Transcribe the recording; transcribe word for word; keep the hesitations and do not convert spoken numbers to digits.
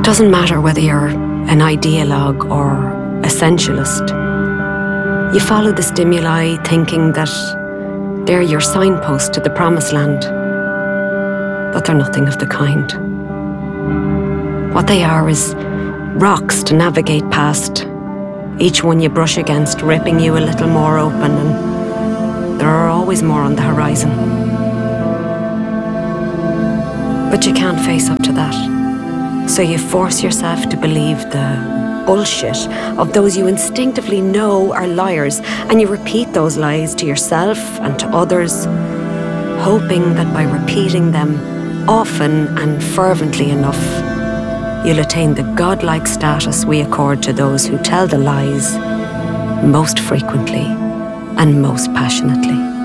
doesn't matter whether you're an ideologue or essentialist. You follow the stimuli thinking that they're your signpost to the promised land, but they're nothing of the kind. What they are is rocks to navigate past, each one you brush against ripping you a little more open, and there are always more on the horizon. But you can't face up to that, so you force yourself to believe the bullshit of those you instinctively know are liars, and you repeat those lies to yourself and to others, hoping that by repeating them often and fervently enough, you'll attain the godlike status we accord to those who tell the lies most frequently and most passionately.